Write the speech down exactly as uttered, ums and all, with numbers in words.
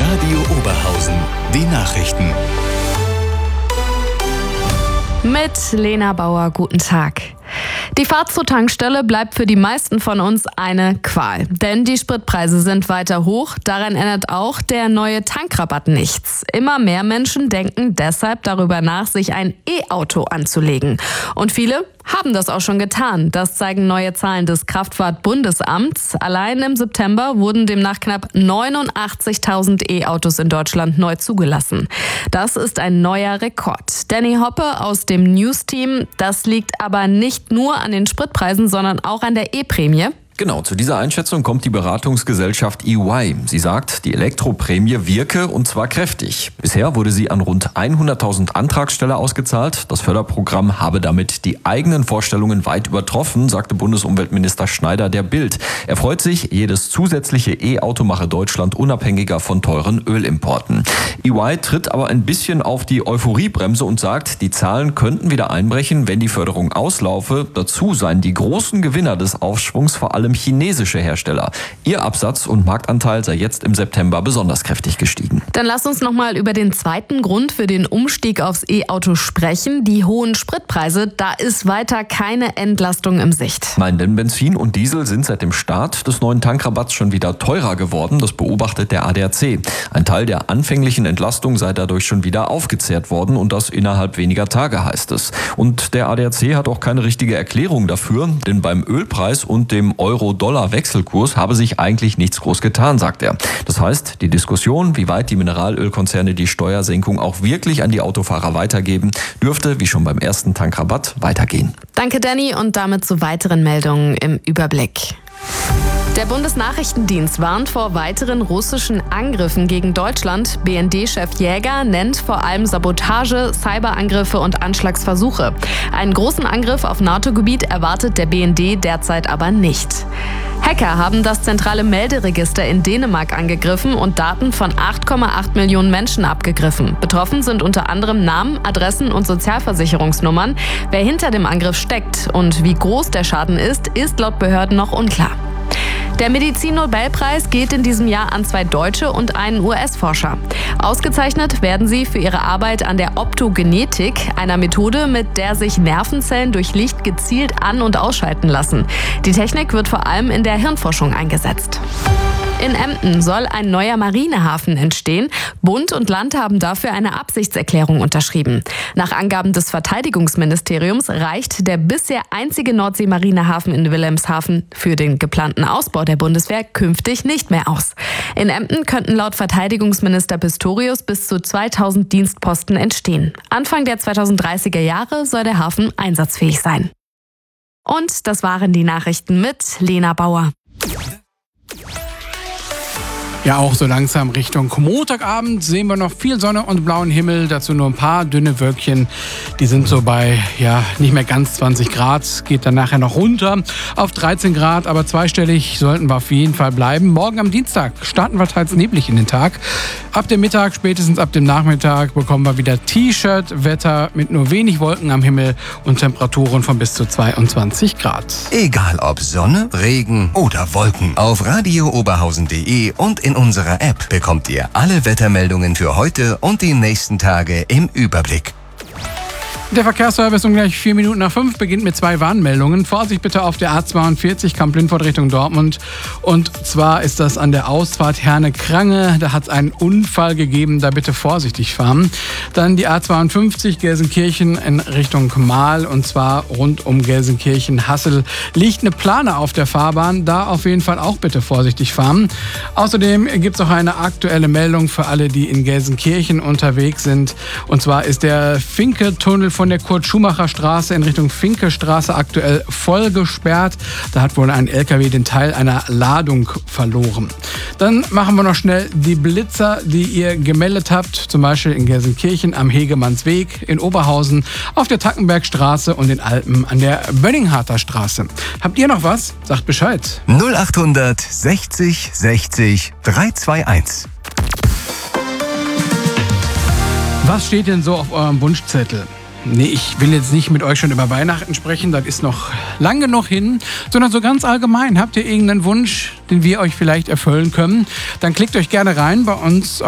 Radio Oberhausen, die Nachrichten. Mit Lena Bauer, guten Tag. Die Fahrt zur Tankstelle bleibt für die meisten von uns eine Qual. Denn die Spritpreise sind weiter hoch. Daran ändert auch der neue Tankrabatt nichts. Immer mehr Menschen denken deshalb darüber nach, sich ein E-Auto anzulegen. Und viele haben das auch schon getan. Das zeigen neue Zahlen des Kraftfahrt-Bundesamts. Allein im September wurden demnach knapp neunundachtzigtausend E-Autos in Deutschland neu zugelassen. Das ist ein neuer Rekord. Danny Hoppe aus dem News-Team. Das liegt aber nicht nur an den Spritpreisen, sondern auch an der E-Prämie. Genau, zu dieser Einschätzung kommt die Beratungsgesellschaft E Y. Sie sagt, die Elektroprämie wirke und zwar kräftig. Bisher wurde sie an rund hunderttausend Antragsteller ausgezahlt. Das Förderprogramm habe damit die eigenen Vorstellungen weit übertroffen, sagte Bundesumweltminister Schneider der Bild. Er freut sich, jedes zusätzliche E-Auto mache Deutschland unabhängiger von teuren Ölimporten. E Y tritt aber ein bisschen auf die Euphoriebremse und sagt, die Zahlen könnten wieder einbrechen, wenn die Förderung auslaufe. Dazu seien die großen Gewinner des Aufschwungs vor allem chinesische Hersteller. Ihr Absatz und Marktanteil sei jetzt im September besonders kräftig gestiegen. Dann lass uns noch mal über den zweiten Grund für den Umstieg aufs E-Auto sprechen. Die hohen Spritpreise, da ist weiter keine Entlastung im Sicht. Nein, denn Benzin und Diesel sind seit dem Start des neuen Tankrabatts schon wieder teurer geworden. Das beobachtet der A D A C. Ein Teil der anfänglichen Entlastung sei dadurch schon wieder aufgezehrt worden und das innerhalb weniger Tage, heißt es. Und der A D A C hat auch keine richtige Erklärung dafür, denn beim Ölpreis und dem Euro-Dollar-Wechselkurs habe sich eigentlich nichts groß getan, sagt er. Das heißt, die Diskussion, wie weit die Mineralölkonzerne die Steuersenkung auch wirklich an die Autofahrer weitergeben, dürfte, wie schon beim ersten Tankrabatt, weitergehen. Danke, Danny, und damit zu weiteren Meldungen im Überblick. Der Bundesnachrichtendienst warnt vor weiteren russischen Angriffen gegen Deutschland. B N D-Chef Jäger nennt vor allem Sabotage, Cyberangriffe und Anschlagsversuche. Einen großen Angriff auf NATO-Gebiet erwartet der B N D derzeit aber nicht. Hacker haben das zentrale Melderegister in Dänemark angegriffen und Daten von acht Komma acht Millionen Menschen abgegriffen. Betroffen sind unter anderem Namen, Adressen und Sozialversicherungsnummern. Wer hinter dem Angriff steckt und wie groß der Schaden ist, ist laut Behörden noch unklar. Der Medizin-Nobelpreis geht in diesem Jahr an zwei Deutsche und einen U S-Forscher. Ausgezeichnet werden sie für ihre Arbeit an der Optogenetik, einer Methode, mit der sich Nervenzellen durch Licht gezielt an- und ausschalten lassen. Die Technik wird vor allem in der Hirnforschung eingesetzt. In Emden soll ein neuer Marinehafen entstehen. Bund und Land haben dafür eine Absichtserklärung unterschrieben. Nach Angaben des Verteidigungsministeriums reicht der bisher einzige Nordsee-Marinehafen in Wilhelmshaven für den geplanten Ausbau der Bundeswehr künftig nicht mehr aus. In Emden könnten laut Verteidigungsminister Pistorius bis zu zweitausend Dienstposten entstehen. Anfang der zweitausenddreißiger Jahre soll der Hafen einsatzfähig sein. Und das waren die Nachrichten mit Lena Bauer. Ja, auch so langsam Richtung Montagabend sehen wir noch viel Sonne und blauen Himmel. Dazu nur ein paar dünne Wölkchen. Die sind so bei, ja, nicht mehr ganz zwanzig Grad. Geht dann nachher noch runter auf dreizehn Grad. Aber zweistellig sollten wir auf jeden Fall bleiben. Morgen am Dienstag starten wir teils neblig in den Tag. Ab dem Mittag, spätestens ab dem Nachmittag, bekommen wir wieder T-Shirt-Wetter mit nur wenig Wolken am Himmel und Temperaturen von bis zu zweiundzwanzig Grad. Egal ob Sonne, Regen oder Wolken. Auf radio oberhausen punkt de und in unserer App bekommt ihr alle Wettermeldungen für heute und die nächsten Tage im Überblick. Der Verkehrsservice um gleich vier Minuten nach fünf beginnt mit zwei Warnmeldungen. Vorsicht bitte auf der A zweiundvierzig Kamp-Lindfort Richtung Dortmund. Und zwar ist das an der Ausfahrt Herne-Krange. Da hat es einen Unfall gegeben, da bitte vorsichtig fahren. Dann die A zweiundfünfzig Gelsenkirchen in Richtung Mahl und zwar rund um Gelsenkirchen-Hassel. Liegt eine Plane auf der Fahrbahn, da auf jeden Fall auch bitte vorsichtig fahren. Außerdem gibt es auch eine aktuelle Meldung für alle, die in Gelsenkirchen unterwegs sind. Und zwar ist der Finke-Tunnel von der Kurt-Schumacher-Straße in Richtung Finke-Straße aktuell voll gesperrt. Da hat wohl ein L K W den Teil einer Ladung verloren. Dann machen wir noch schnell die Blitzer, die ihr gemeldet habt. Zum Beispiel in Gelsenkirchen am Hegemannsweg, in Oberhausen, auf der Tackenbergstraße und in Alpen an der Bönningharter Straße. Habt ihr noch was? Sagt Bescheid. null achthundert sechzig sechzig dreihunderteinundzwanzig. Was steht denn so auf eurem Wunschzettel? Nee, ich will jetzt nicht mit euch schon über Weihnachten sprechen, das ist noch lang genug hin, sondern so ganz allgemein. Habt ihr irgendeinen Wunsch, den wir euch vielleicht erfüllen können? Dann klickt euch gerne rein bei uns